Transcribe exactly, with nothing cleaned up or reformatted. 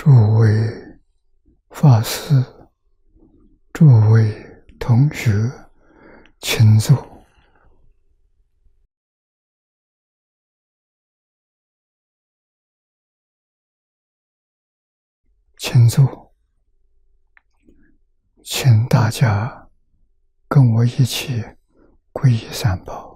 诸位法师、诸位同学，请坐。请坐，请大家跟我一起皈依三宝。